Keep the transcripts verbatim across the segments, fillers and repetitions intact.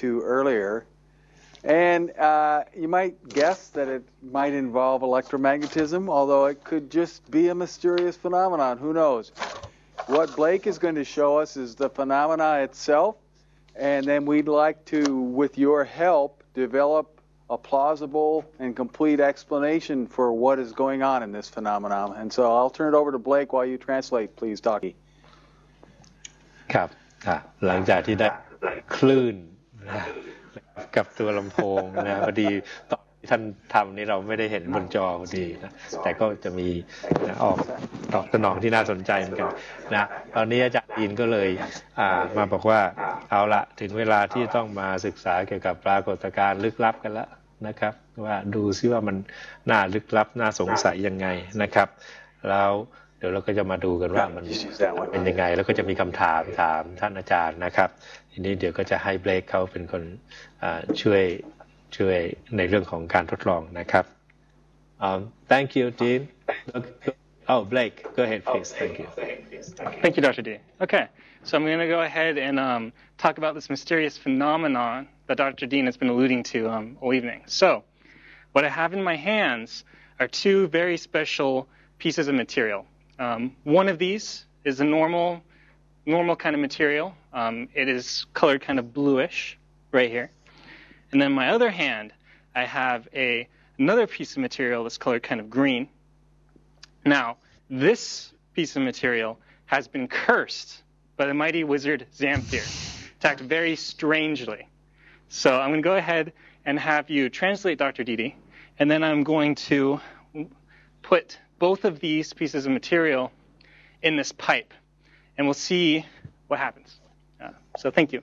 to earlier. And uh, you might guess that it might involve electromagnetism, although it could just be a mysterious phenomenon. Who knows? What Blake is going to show us is the phenomena itself, and then we'd like to, with your help, develop a plausible and complete explanation for what is going on in this phenomenon. And so I'll turn it over to Blake while you translate, please, Doctor. ครับหลังจากที่ได้คลื่นกับตัวลำโพงนะพอดีตอนที่ท่านทำนี่เราไม่ได้เห็นบนจอพอดีนะแต่ก็จะมีออกตอบสนองที่น่าสนใจเหมือนกันนะตอนนี้อาจารย์อินก็เลยมาบอกว่าเอาละถึงเวลาที่ต้องมาศึกษาเกี่ยวกับปรากฏการณ์ลึกลับกันแล้วนะครับว่าดูซิว่ามันน่าลึกลับน่าสงสัยยังไงนะครับแล้วเดี๋ยวเราก็จะมาดูกันว่ามันเป็นยังไงแล้วก็จะมีคำถามถามท่านอาจารย์นะครับทีนี้เดี๋ยวก็จะให้เบลคเขาเป็นคนช่วยช่วยในเรื่องของการทดลองนะครับ um, Thank you Dean Oh Blake go ahead please Thank you Thank you Doctor D Okay so I'm going to go ahead and um, talk about this mysterious phenomenon that Doctor Dean has been alluding to um, all evening. So what I have in my hands are two very special pieces of material. Um, one of these is a normal, normal kind of material. Um, it is colored kind of bluish right here. And then my other hand, I have a, another piece of material that's colored kind of green. Now, this piece of material has been cursed by the mighty wizard Zamfir to act very strangely. So I'm going to go ahead and have you translate Doctor Didi, and then I'm going to put both of these pieces of material in this pipe, and we'll see what happens. Uh, so thank you.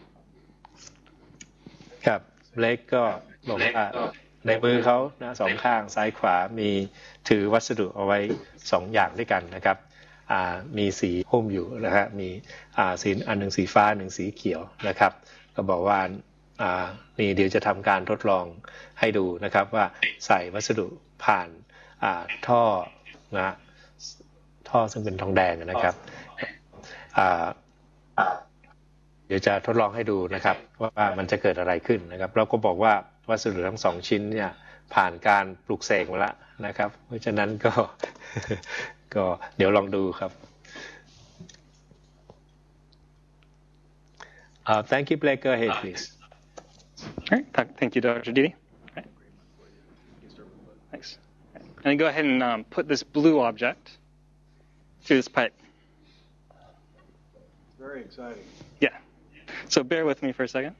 ครับเบลคก็บอกว่าในมือเขานะสองข้างซ้ายขวามีถือวัสดุเอาไว้สองอย่างด้วยกันนะครับมีสีหุ้มอยู่นะฮะมีสีอันหนึ่งสีฟ้าหนึ่งสีเขียวนะครับก็บอกว่านี่เดี๋ยวจะทำการทดลองให้ดูนะครับว่าใส่วัสดุผ่านท่อนะท่อซึ่งเป็นทองแดงนะครับเดี๋ยวจะทดลองให้ดูนะครับว่ามันจะเกิดอะไรขึ้นนะครับเราก็บอกว่าวัสดุทั้งสองชิ้นเนี่ยผ่านการปลูกเสกมาแล้วนะครับเพราะฉะนั้นก็ก็เดี๋ยวลองดูครับ uh, Thank you Blake go ahead please All right thank you Doctor Didi right. Thanks and then go ahead and um, put this blue object through this pipe very exciting yeah so bear with me for a second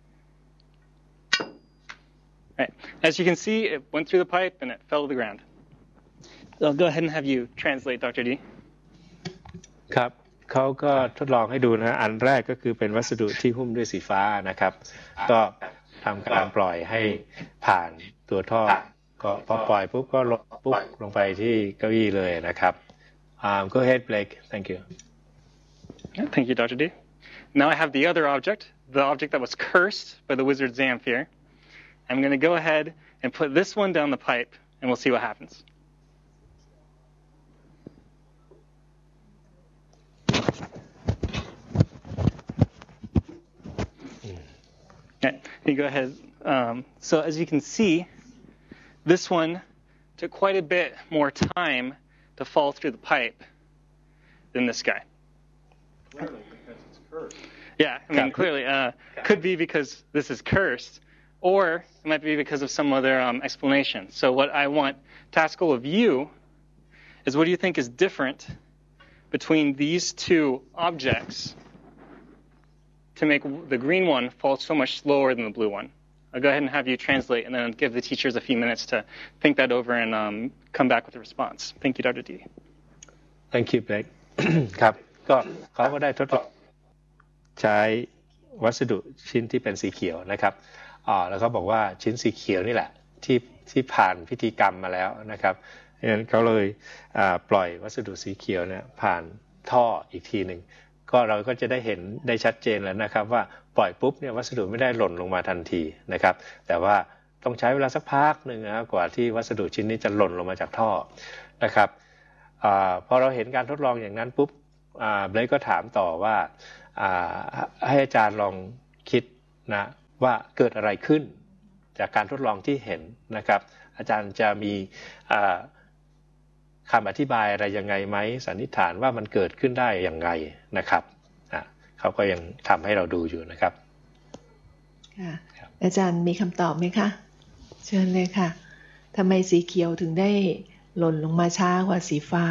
right as you can see it went through the pipe and it fell to the ground I'll go ahead and have you translate Doctor D ครับเขาก็ทดลองให้ดูนะอันแรกก็คือเป็นวัสดุที่หุ้มด้วยสีฟ้านะครับก็ทำการปล่อยให้ผ่านตัวท่อก็พอปล่อยปุ๊บก็ลงปุ๊บลงไปที่เก้าอี้เลยนะครับ um, Go ahead Blake Thank you Thank you Doctor D Now I have the other object the object that was cursed by the wizard Zamfir I'm going to go ahead and put this one down the pipe and we'll see what happens Okay, you go ahead. Um, so as you can see, this one took quite a bit more time to fall through the pipe than this guy. Clearly, because it's cursed. Yeah, I mean, clearly, uh, could be because this is cursed, or it might be because of some other um, explanation. So what I want to ask all of you is, what do you think is different between these two objects to make the green one fall so much slower than the blue one? I'll go ahead and have you translate and then give the teachers a few minutes to think that over and um, come back with a response. Thank you, Doctor D. Thank you, Blake. ครับก็เขาก็ได้ทดลองใช้วัสดุชิ้นที่เป็นสีเขียวนะครับอ่าแล้วเขาบอกว่าชิ้นสีเขียวนี่แหละที่ที่ผ่านพิธีกรรมมาแล้วนะครับดังนั้นเขาเลยอ่าปล่อยวัสดุสีเขียวเนี่ยผ่านท่ออีกทีหนึ่งก็เราก็จะได้เห็นได้ชัดเจนแล้วนะครับว่าปล่อยปุ๊บเนี่ยวัสดุไม่ได้หล่นลงมาทันทีนะครับแต่ว่าต้องใช้เวลาสักพักหนึ่งนะกว่าที่วัสดุชิ้นนี้จะหล่นลงมาจากท่อนะครับอ่าพอเราเห็นการทดลองอย่างนั้นปุ๊บอ่าเบลก็ถามต่อว่าอ่าให้อาจารย์ลองคิดนะว่าเกิดอะไรขึ้นจากการทดลองที่เห็นนะครับอาจารย์จะมีคำอธิบายอะไรยังไงไหมสันนิษฐานว่ามันเกิดขึ้นได้อย่างไรนะครับเขาก็ยังทำให้เราดูอยู่นะครับค่ะอาจารย์มีคำตอบไหมคะเชิญเลยค่ะทำไมสีเขียวถึงได้หล่นลงมาช้ากว่าสีฟ้า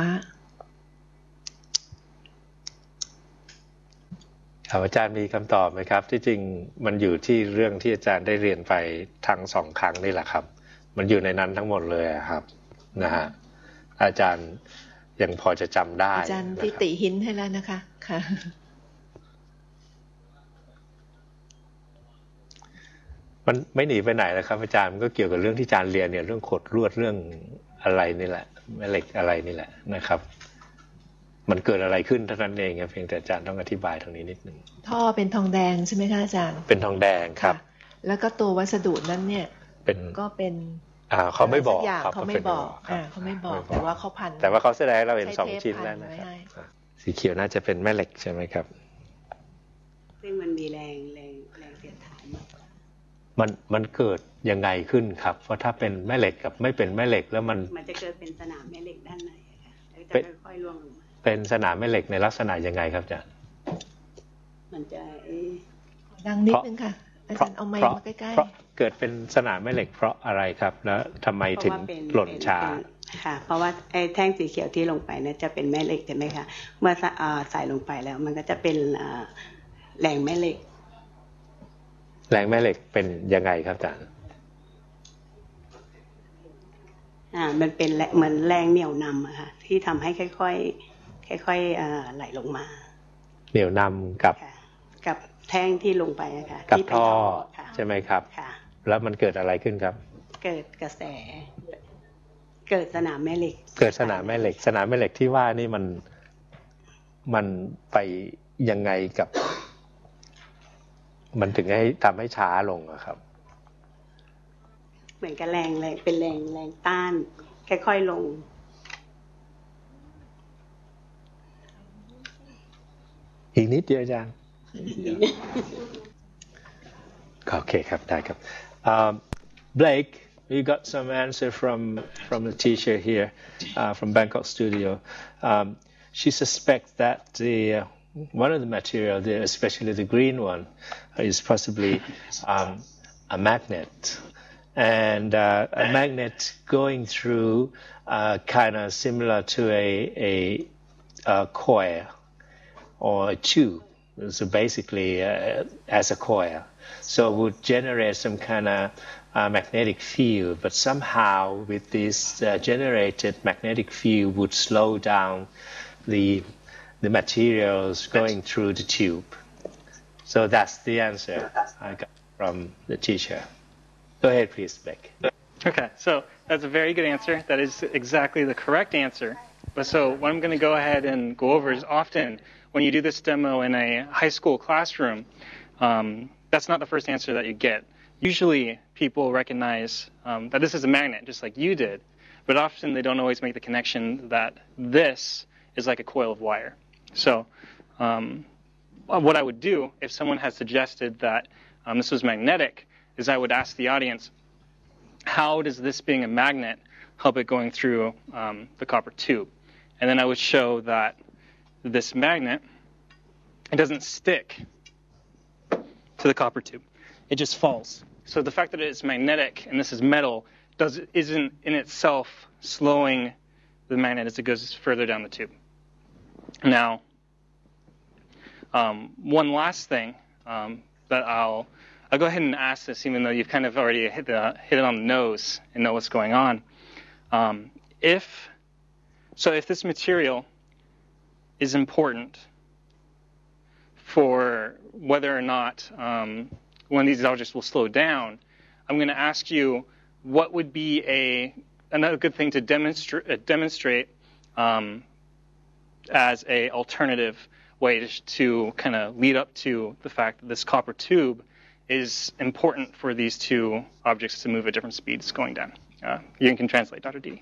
ครับอาจารย์มีคำตอบไหมครับที่จริงมันอยู่ที่เรื่องที่อาจารย์ได้เรียนไปทั้งสองครั้งนี่แหละครับมันอยู่ในนั้นทั้งหมดเลยครับนะฮะอาจารย์ยังพอจะจำได้อาจารย์ติติหินให้แล้วนะคะค่ะมันไม่หนีไปไหนแล้วครับอาจารย์มันก็เกี่ยวกับเรื่องที่อาจารย์เรียนเนี่ยเรื่องขดลวดเรื่องอะไรนี่แหละแม่เหล็กอะไรนี่แหละนะครับมันเกิดอะไรขึ้นเท่านั้นเองครับเพียงแต่อาจารย์ต้องอธิบายตรงนี้นิดนึงท่อเป็นทองแดงใช่ไหมคะอาจารย์เป็นทองแดงครับแล้วก็ตัววัสดุนั้นเนี่ยเป็นก็เป็นอ่าเขาไม่บอกเขาไม่บอกอ่าเขาไม่บอกแต่ว่าเขาพันแต่ว่าเขาแสดงเราเห็นสองชิ้นแล้วนะครับสีเขียวน่าจะเป็นแม่เหล็กใช่ไหมครับซึ่งมันมีแรงแรงแรงเสียดทานมันมันเกิดยังไงขึ้นครับเพราะถ้าเป็นแม่เหล็กกับไม่เป็นแม่เหล็กแล้วมันมันจะเกิดเป็นสนามแม่เหล็กด้านในค่ะแล้วจะค่อยๆร่วงลงมาเป็นสนามแม่เหล็กในลักษณะยังไงครับอาจารย์มันจะดังนิดนึงค่ะอาจารย์เอาไมค์มาใกล้ๆเพราะเกิดเป็นสนามแม่เหล็กเพราะอะไรครับแล้วทำไมถึงหล่นช้าค่ะเพราะว่าไอ้แท่งสีเขียวที่ลงไปเนี่ยจะเป็นแม่เหล็กใช่ไหมคะเมื่อใส่ลงไปแล้วมันก็จะเป็นแรงแม่เหล็กแรงแม่เหล็กเป็นยังไงครับอาจารย์อ่ามันเป็นเหมือนแรงเหนี่ยวนำอะค่ะที่ทำให้ค่อยๆค่อยๆไหลลงมาเหนี่ยวนำกับกับแท่งที่ลงไปอะค่ะกับท่อใช่ไหมครับค่ะแล้วมันเกิดอะไรขึ้นครับเกิดกระแสเกิดสนามแม่เหล็กเกิดสนามแม่เหล็กสนามแม่เหล็กที่ว่านี่มันมันไปยังไงกับมันถึงให้ทำให้ช้าลงอะครับเหมือนกับแรงแรงเป็นแรงแรงต้านค่อยๆลงอีกนิดเดียวอาจารย์โอเคครับได้ครับ Blake we got some answer from from the teacher here uh, from Bangkok Studio um, she suspects that the uh, one of the material there, especially the green one, is possibly um, a magnet. And uh, a magnet going through uh, kind of similar to a, a, a coil or a tube. So basically uh, as a coil. So it would generate some kind of uh, magnetic field, but somehow with this uh, generated magnetic field would slow down the the materials going through the tube. So that's the answer I got from the teacher. Go ahead, please, Beck. Okay, so that's a very good answer. That is exactly the correct answer. But so what I'm going to go ahead and go over is often when you do this demo in a high school classroom, um, that's not the first answer that you get. Usually people recognize um, that this is a magnet, just like you did, but often they don't always make the connection that this is like a coil of wire. So um, what I would do if someone had suggested that um, this was magnetic is I would ask the audience, how does this being a magnet help it going through um, the copper tube? And then I would show that this magnet, it doesn't stick to the copper tube. It just falls. So the fact that it's magnetic and this is metal does, isn't in itself slowing the magnet as it goes further down the tube. Now, um, one last thing um, that I'll, I'll go ahead and ask this, even though you've kind of already hit, the, hit it on the nose and know what's going on. Um, if, so if this material is important for whether or not um, one of these objects will slow down, I'm going to ask you what would be a another good thing to demonstra- uh, demonstrate um, as a alternative way to, to kind of lead up to the fact that this copper tube is important for these two objects to move at different speeds going down. Uh, you can translate, Doctor Didi.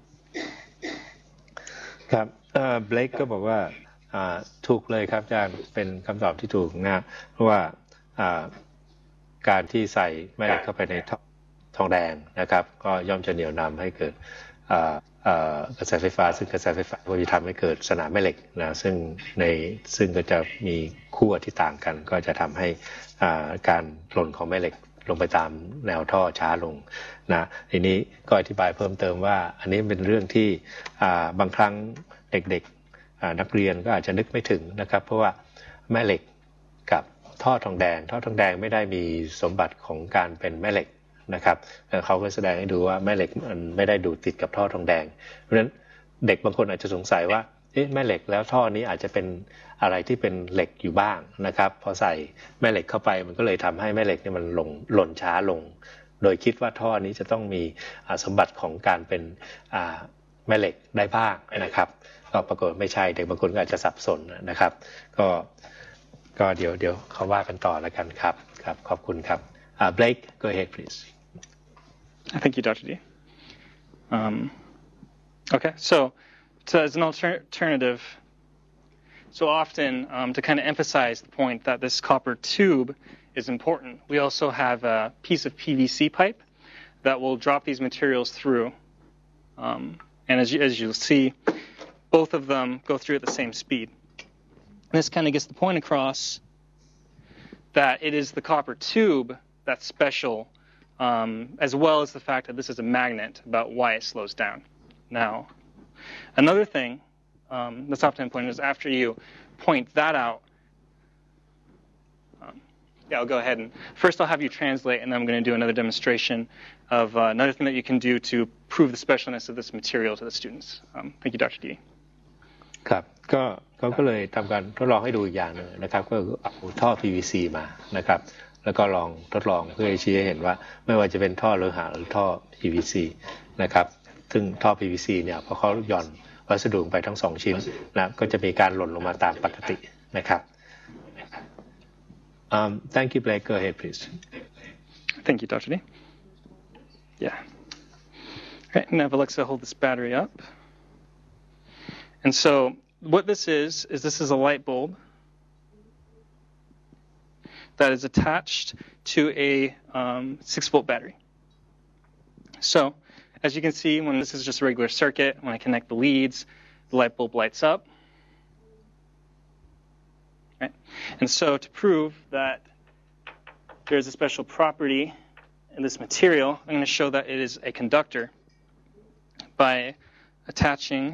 ครับเบลกก็บอกว่าถูกเลยครับอาจารย์เป็นคำตอบที่ถูกนะเพราะว่าการที่ใส่แม่เหล็กเข้าไปในท่อทองแดงนะครับก็ย่อมจะเหนี่ยวนำให้เกิดกระแสไฟฟ้าซึ่งกระแสไฟฟ้าก็จะทำให้เกิดสนามแม่เหล็กนะซึ่งในซึ่งก็จะมีขั้วที่ต่างกันก็จะทำให้การหล่นของแม่เหล็กลงไปตามแนวท่อช้าลงนะทีนี้ก็อธิบายเพิ่มเติมว่าอันนี้เป็นเรื่องที่บางครั้งเด็กๆนักเรียนก็อาจจะนึกไม่ถึงนะครับเพราะว่าแม่เหล็กกับท่อทองแดงท่อทองแดงไม่ได้มีสมบัติของการเป็นแม่เหล็กนะครับเขาก็แสดงให้ดูว่าแม่เหล็กมันไม่ได้ดูดติดกับท่อทองแดงเพราะฉะนั้นเด็กบางคนอาจจะสงสัยว่าเอ๊ะแม่เหล็กแล้วท่อนี้อาจจะเป็นอะไรที่เป็นเหล็กอยู่บ้างนะครับพอใส่แม่เหล็กเข้าไปมันก็เลยทำให้แม่เหล็กนี่มันลงหล่นช้าลงโดยคิดว่าท่อนี้จะต้องมีสมบัติของการเป็นแม่เหล็กได้บ้างนะครับก็ปรากฏไม่ใช่เด็กบางคนก็อาจจะสับสนนะครับก็ก็เดี๋ยวเดี๋ยวเขาว่ากันต่อแล้วกันครับครับขอบคุณครับ Blake go ahead please Thank you, Doctor D. Um, okay, so, so as an alter alternative, so often um, to kind of emphasize the point that this copper tube is important, we also have a piece of P V C pipe that will drop these materials through. Um, and as, you, as you'll see, both of them go through at the same speed. And this kind of gets the point across that it is the copper tube that's special, Um, as well as the fact that this is a magnet about why it slows down. Now, another thing um, that's often pointed is after you point that out, um, yeah, I'll go ahead and first I'll have you translate, and then I'm going to do another demonstration of uh, another thing that you can do to prove the specialness of this material to the students. Um, thank you, Doctor D. ครับก็เขาก็เลยทำการทดลองให้ดูอีกอย่างนึงนะครับก็เอาท่อ พี วี ซี มานะครับแล้วก็ลองทดลองเพื่อชี้ให้เห็นว่าไม่ว่าจะเป็นท่อโลหะหรือท่อ พี วี ซี นะครับซึ่งท่อ พี วี ซี เนี่ยพอเขาหย่อนวัสดุไปทั้งสองชิ้นนะก็จะมีการหล่นลงมาตามปกตินะครับ um, Thank you Blake go ahead please Thank you Doctor D Yeah Right now Alexa hold this battery up and so what this is is this is a light bulb that is attached to a um, six volt battery. So, as you can see, when this is just a regular circuit, when I connect the leads, the light bulb lights up. Right? And so, to prove that there's a special property in this material, I'm going to show that it is a conductor by attaching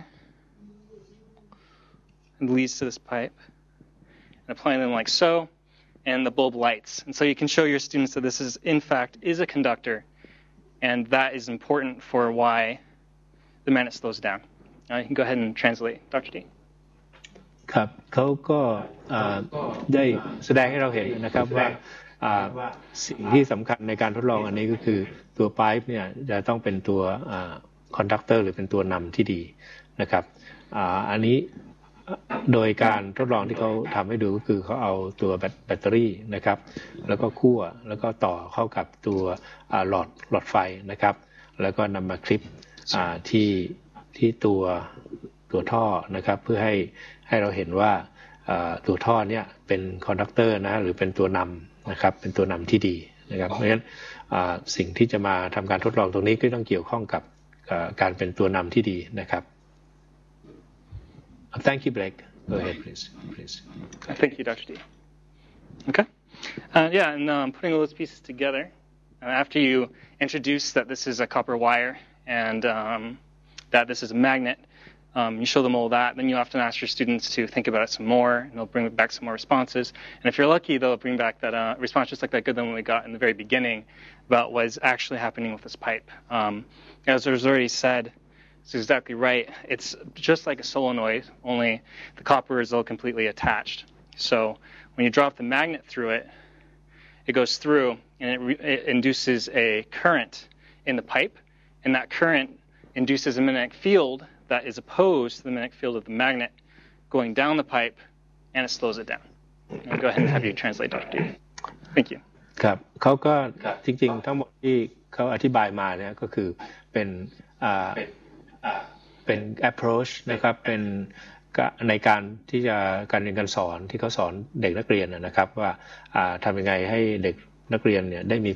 the leads to this pipe and applying them like so. And the bulb lights. And so you can show your students that this is, in fact, is a conductor. And that is important for why the magnet slows down. Now you can go ahead and translate. Doctor D. ครับเขาก็ได้แสดงให้เราเห็นนะครับว่าสิ่งที่สำคัญในการทดลองอันนี้ก็คือตัวไพป์เนี่ยจะต้องเป็นตัวคอนดักเตอร์หรือเป็นตัวนำที่ดีนะครับอันนี้โดยการทดลองที่เขาทำให้ดูก็คือเขาเอาตัวแบตเตอรี่นะครับแล้วก็คั่วแล้วก็ต่อเข้ากับตัวหลอดหลอดไฟนะครับแล้วก็นำมาคลิปที่ที่ตัวตัวท่อนะครับเพื่อให้ให้เราเห็นว่าตัวท่อเนี่ยเป็นคอนดักเตอร์นะหรือเป็นตัวนำนะครับเป็นตัวนำที่ดีนะครับเพราะฉะนั้นสิ่งที่จะมาทำการทดลองตรงนี้ก็ต้องเกี่ยวข้องกับการเป็นตัวนำที่ดีนะครับThank you, Blake. Go ahead, please. Please. Thank you, Doctor D. Okay. Uh, yeah, and um, putting all those pieces together, uh, after you introduce that this is a copper wire and um, that this is a magnet, um, you show them all that, then you often ask your students to think about it some more, and they'll bring back some more responses. And if you're lucky, they'll bring back that uh, response just like that good one we got in the very beginning about what's actually happening with this pipe. Um, as was already said, it's exactly right. It's just like a solenoid, only the copper is all completely attached. So when you drop the magnet through it, it goes through and it, re it induces a current in the pipe, and that current induces a magnetic field that is opposed to the magnetic field of the magnet going down the pipe, and it slows it down. I'll go ahead and have you translate, Doctor D. Thank you. ครับเขาก็จริงๆทั้งหมดที่เขาอธิบายมาเนี่ยก็คือเป็นเป็น approach นะครับเป็นในการที่จะการเรียนการสอนที่เขาสอนเด็กนักเรียนนะครับว่าทำยังไงให้เด็กนักเรียนเนี่ยได้มี